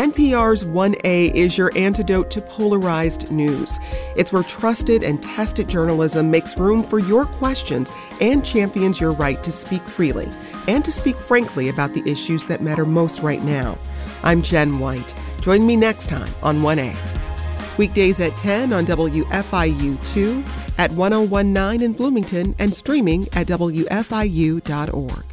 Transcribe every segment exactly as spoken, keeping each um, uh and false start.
N P R's one A is your antidote to polarized news. It's where trusted and tested journalism makes room for your questions and champions your right to speak freely and to speak frankly about the issues that matter most right now. I'm Jen White. Join me next time on one A. Weekdays at ten on W F I U two, at one oh one point nine in Bloomington, and streaming at W F I U dot org.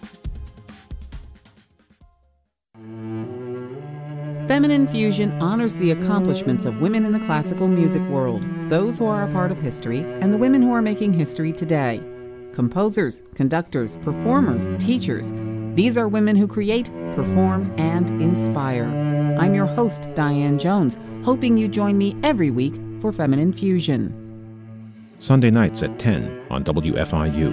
Feminine Fusion honors the accomplishments of women in the classical music world, those who are a part of history, and the women who are making history today. Composers, conductors, performers, teachers. These are women who create, perform, and inspire. I'm your host, Diane Jones, hoping you join me every week for Feminine Fusion. Sunday nights at ten on W F I U.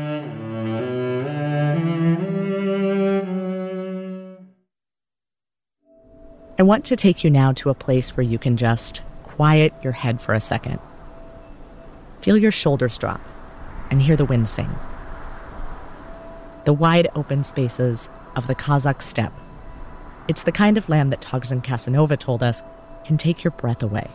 I want to take you now to a place where you can just quiet your head for a second. Feel your shoulders drop and hear the wind sing. The wide open spaces of the Kazakh steppe. It's the kind of land that Tagzin Casanova told us can take your breath away.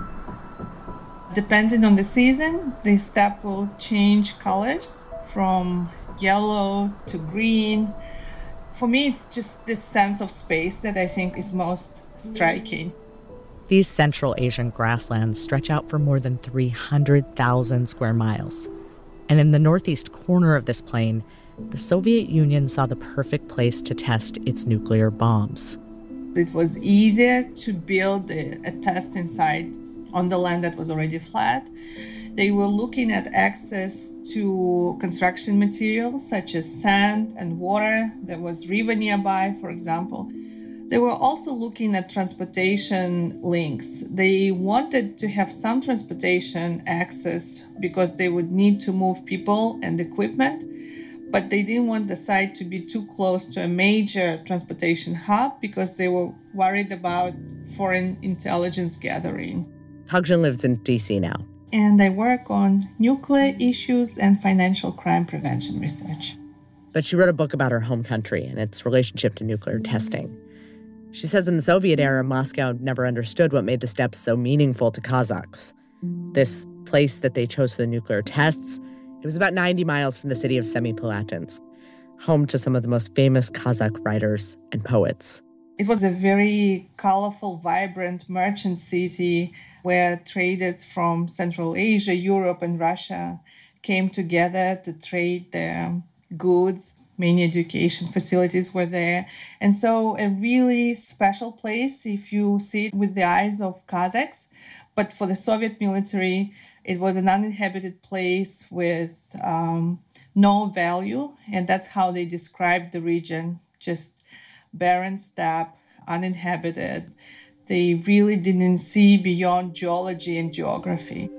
Depending on the season, the steppe will change colors from yellow to green. For me, it's just this sense of space that I think is most striking. These Central Asian grasslands stretch out for more than three hundred thousand square miles. And in the northeast corner of this plain, the Soviet Union saw the perfect place to test its nuclear bombs. It was easier to build a, a testing site on the land that was already flat. They were looking at access to construction materials such as sand and water. There was river nearby, for example. They were also looking at transportation links. They wanted to have some transportation access because they would need to move people and equipment, but they didn't want the site to be too close to a major transportation hub because they were worried about foreign intelligence gathering. Tagzin lives in D C now. And I work on nuclear issues and financial crime prevention research. But she wrote a book about her home country and its relationship to nuclear testing. She says in the Soviet era, Moscow never understood what made the steppes so meaningful to Kazakhs. This place that they chose for the nuclear tests, it was about ninety miles from the city of Semipalatinsk, home to some of the most famous Kazakh writers and poets. It was a very colorful, vibrant merchant city where traders from Central Asia, Europe, and Russia came together to trade their goods. Many education facilities were there. And so a really special place if you see it with the eyes of Kazakhs. But for the Soviet military, it was an uninhabited place with um, no value. And that's how they described the region, just barren steppe, uninhabited. They really didn't see beyond geology and geography.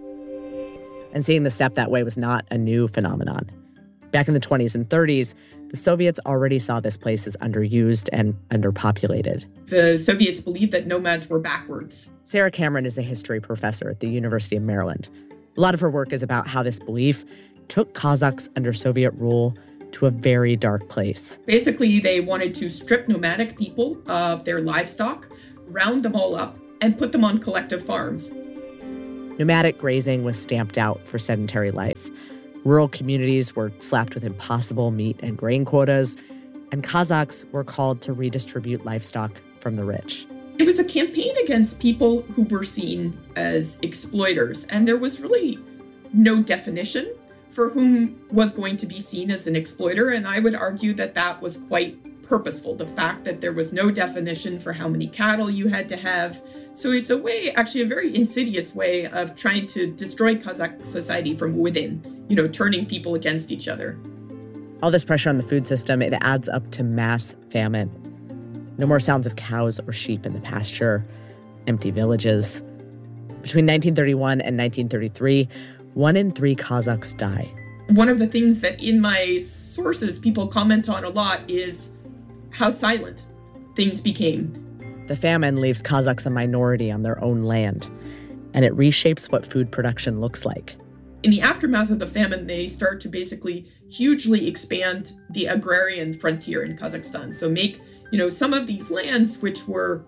And seeing the steppe that way was not a new phenomenon. Back in the twenties and thirties, the Soviets already saw this place as underused and underpopulated. The Soviets believed that nomads were backwards. Sarah Cameron is a history professor at the University of Maryland. A lot of her work is about how this belief took Kazakhs under Soviet rule to a very dark place. Basically, they wanted to strip nomadic people of their livestock, round them all up, and put them on collective farms. Nomadic grazing was stamped out for sedentary life. Rural communities were slapped with impossible meat and grain quotas, and Kazakhs were called to redistribute livestock from the rich. It was a campaign against people who were seen as exploiters, and there was really no definition for whom was going to be seen as an exploiter, and I would argue that that was quite purposeful, the fact that there was no definition for how many cattle you had to have. So it's a way, actually a very insidious way of trying to destroy Kazakh society from within, you know, turning people against each other. All this pressure on the food system, it adds up to mass famine. No more sounds of cows or sheep in the pasture, empty villages. Between nineteen thirty-one and nineteen thirty-three, one in three Kazakhs die. One of the things that in my sources people comment on a lot is how silent things became. The famine leaves Kazakhs a minority on their own land, and it reshapes what food production looks like. In the aftermath of the famine, they start to basically hugely expand the agrarian frontier in Kazakhstan. So make, you know, some of these lands which were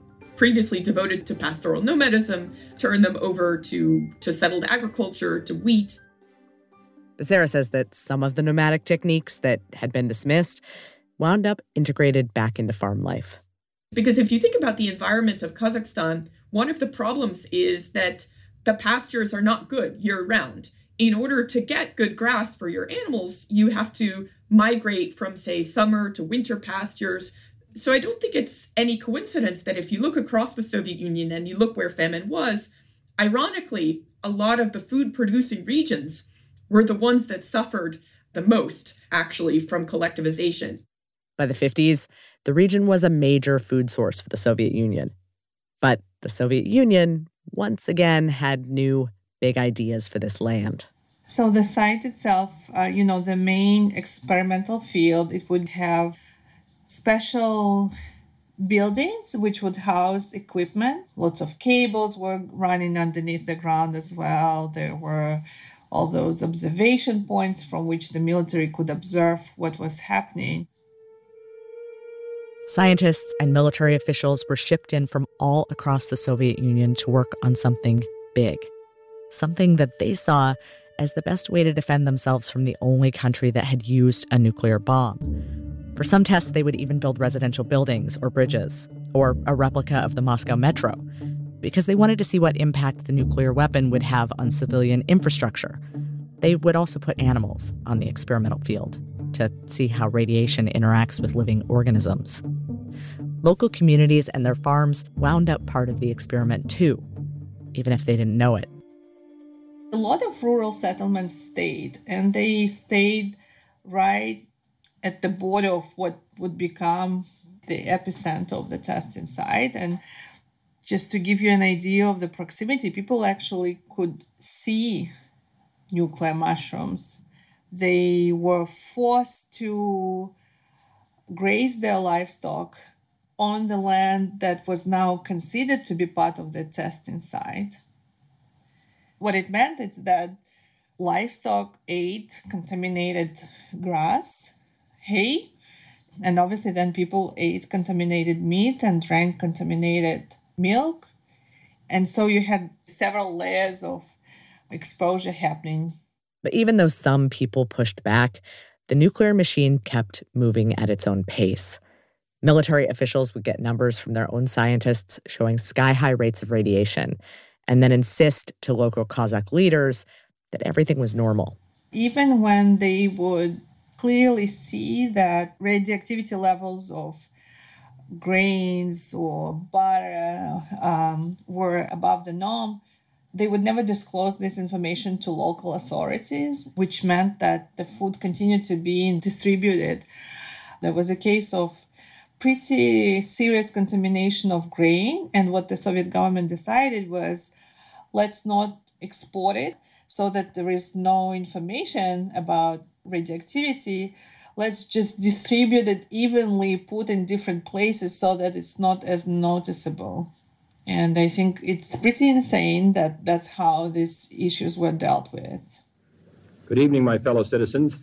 previously devoted to pastoral nomadism, turn them over to, to settled agriculture, to wheat. Becerra says that some of the nomadic techniques that had been dismissed wound up integrated back into farm life. Because if you think about the environment of Kazakhstan, one of the problems is that the pastures are not good year-round. In order to get good grass for your animals, you have to migrate from, say, summer to winter pastures. So I don't think it's any coincidence that if you look across the Soviet Union and you look where famine was, ironically, a lot of the food-producing regions were the ones that suffered the most, actually, from collectivization. By the fifties, the region was a major food source for the Soviet Union. But the Soviet Union, once again, had new big ideas for this land. So the site itself, uh, you know, the main experimental field, it would have special buildings which would house equipment. Lots of cables were running underneath the ground as well. There were all those observation points from which the military could observe what was happening. Scientists and military officials were shipped in from all across the Soviet Union to work on something big, something that they saw as the best way to defend themselves from the only country that had used a nuclear bomb. For some tests, they would even build residential buildings or bridges, or a replica of the Moscow Metro, because they wanted to see what impact the nuclear weapon would have on civilian infrastructure. They would also put animals on the experimental field to see how radiation interacts with living organisms. Local communities and their farms wound up part of the experiment too, even if they didn't know it. A lot of rural settlements stayed, and they stayed right at the border of what would become the epicenter of the testing site. And just to give you an idea of the proximity, people actually could see nuclear mushrooms. They were forced to graze their livestock on the land that was now considered to be part of the testing site. What it meant is that livestock ate contaminated grass, hay, and obviously then people ate contaminated meat and drank contaminated milk. And so you had several layers of exposure happening. But even though some people pushed back, the nuclear machine kept moving at its own pace. Military officials would get numbers from their own scientists showing sky-high rates of radiation, and then insist to local Kazakh leaders that everything was normal. Even when they would clearly see that radioactivity levels of grains or butter um, were above the norm, they would never disclose this information to local authorities, which meant that the food continued to be distributed. There was a case of pretty serious contamination of grain, and what the Soviet government decided was, let's not export it so that there is no information about radioactivity. Let's just distribute it evenly, put in different places so that it's not as noticeable. And I think it's pretty insane that that's how these issues were dealt with. Good evening, my fellow citizens.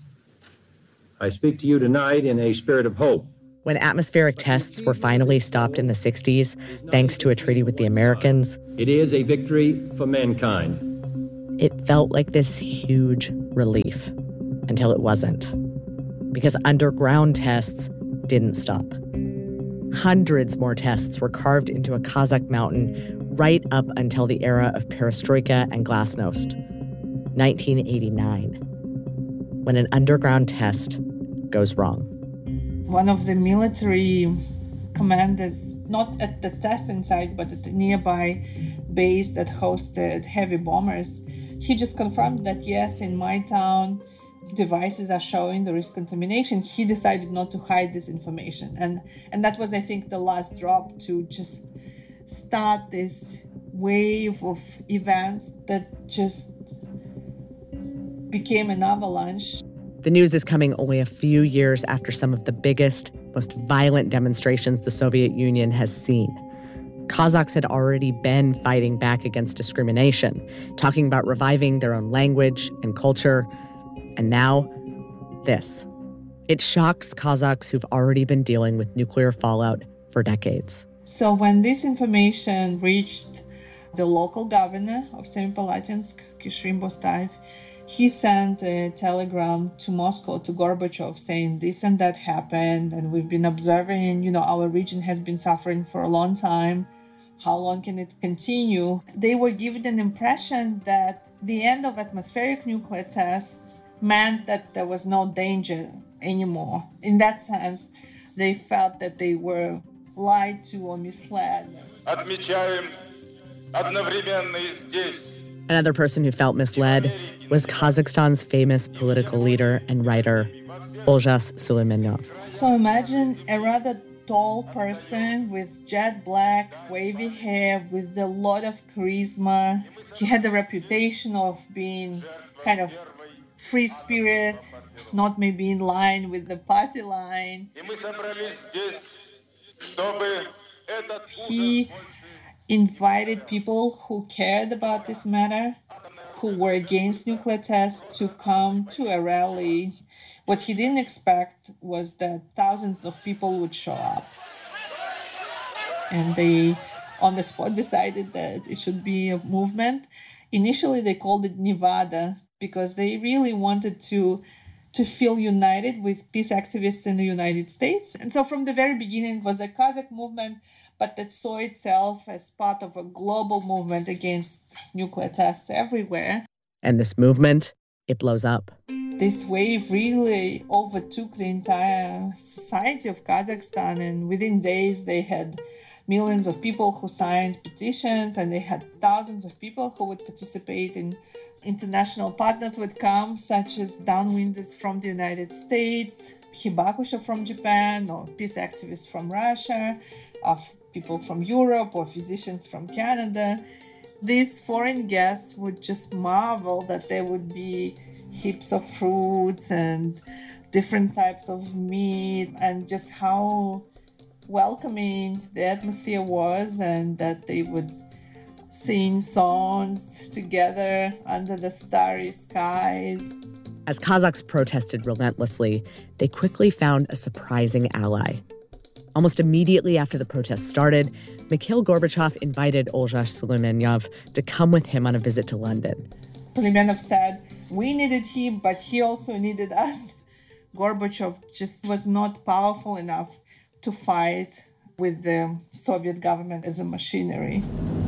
I speak to you tonight in a spirit of hope. When atmospheric tests were finally stopped in the sixties, thanks to a treaty with the Americans, it is a victory for mankind. It felt like this huge relief until it wasn't. Because underground tests didn't stop. Hundreds more tests were carved into a Kazakh mountain right up until the era of perestroika and glasnost, nineteen eighty-nine, when an underground test goes wrong. One of the military commanders, not at the testing site, but at the nearby base that hosted heavy bombers, he just confirmed that, yes, in my town, devices are showing there is contamination. He decided not to hide this information. And, and that was, I think, the last drop to just start this wave of events that just became an avalanche. The news is coming only a few years after some of the biggest, most violent demonstrations the Soviet Union has seen. Kazakhs had already been fighting back against discrimination, talking about reviving their own language and culture. And now, this. It shocks Kazakhs who've already been dealing with nuclear fallout for decades. So when this information reached the local governor of Semipalatinsk, Kishrin Bostaev, he sent a telegram to Moscow, to Gorbachev, saying this and that happened, and we've been observing, you know, our region has been suffering for a long time. How long can it continue? They were given an impression that the end of atmospheric nuclear tests meant that there was no danger anymore. In that sense, they felt that they were lied to or misled. Another person who felt misled was Kazakhstan's famous political leader and writer, Olzhas Sulumenyov. So imagine a rather tall person with jet black, wavy hair, with a lot of charisma. He had the reputation of being kind of free spirit, not maybe in line with the party line. He invited people who cared about this matter, who were against nuclear tests, to come to a rally. What he didn't expect was that thousands of people would show up. And they, on the spot, decided that it should be a movement. Initially, they called it Nevada because they really wanted to, to feel united with peace activists in the United States. And so from the very beginning, it was a Kazakh movement, but that saw itself as part of a global movement against nuclear tests everywhere. And this movement, it blows up. This wave really overtook the entire society of Kazakhstan, and within days they had millions of people who signed petitions, and they had thousands of people who would participate in international partners would come, such as downwinders from the United States, Hibakusha from Japan, or peace activists from Russia, of people from Europe, or physicians from Canada. These foreign guests would just marvel that there would be heaps of fruits and different types of meat, and just how welcoming the atmosphere was, and that they would sing songs together under the starry skies. As Kazakhs protested relentlessly, they quickly found a surprising ally. Almost immediately after the protests started, Mikhail Gorbachev invited Olzhas Sulumenyov to come with him on a visit to London. Sulumenyov said, we needed him, but he also needed us. Gorbachev just was not powerful enough to fight with the Soviet government as a machinery.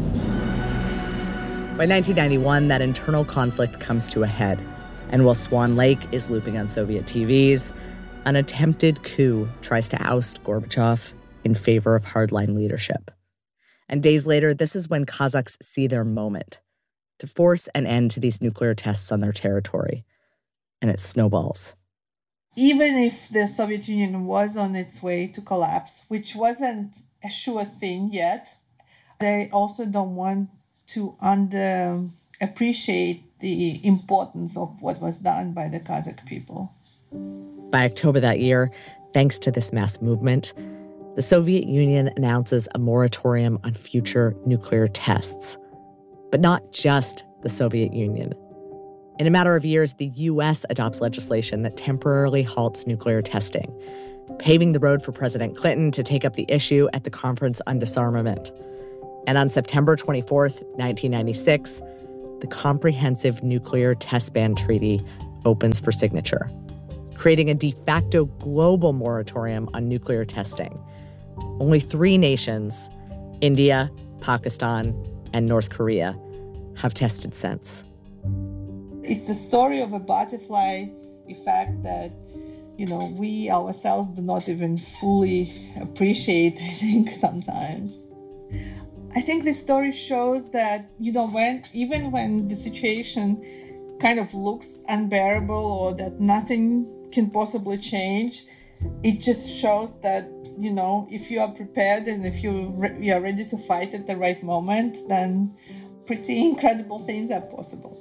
By nineteen ninety-one, that internal conflict comes to a head. And while Swan Lake is looping on Soviet T Vs, an attempted coup tries to oust Gorbachev in favor of hardline leadership. And days later, this is when Kazakhs see their moment to force an end to these nuclear tests on their territory. And it snowballs. Even if the Soviet Union was on its way to collapse, which wasn't a sure thing yet, they also don't want to underappreciate the importance of what was done by the Kazakh people. By October that year, thanks to this mass movement, the Soviet Union announces a moratorium on future nuclear tests. But not just the Soviet Union. In a matter of years, the U S adopts legislation that temporarily halts nuclear testing, paving the road for President Clinton to take up the issue at the Conference on Disarmament. And on September twenty-fourth, nineteen ninety-six, the Comprehensive Nuclear Test Ban Treaty opens for signature, creating a de facto global moratorium on nuclear testing. Only three nations, India, Pakistan, and North Korea, have tested since. It's the story of a butterfly effect that, you know, we ourselves do not even fully appreciate, I think, sometimes. I think this story shows that, you know, when even when the situation kind of looks unbearable or that nothing can possibly change, it just shows that, you know, if you are prepared and if you, re- you are ready to fight at the right moment, then pretty incredible things are possible.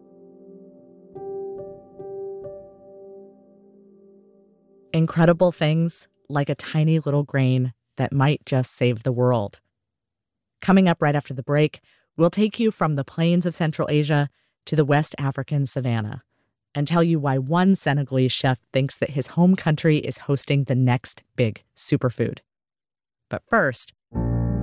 Incredible things like a tiny little grain that might just save the world. Coming up right after the break, we'll take you from the plains of Central Asia to the West African savannah and tell you why one Senegalese chef thinks that his home country is hosting the next big superfood. But first,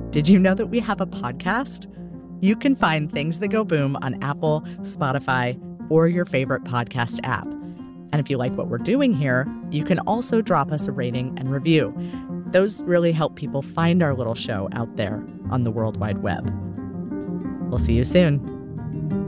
Did you know that we have a podcast? You can find Things That Go Boom on Apple, Spotify, or your favorite podcast app. And if you like what we're doing here, you can also drop us a rating and review. Those really help people find our little show out there on the World Wide Web. We'll see you soon.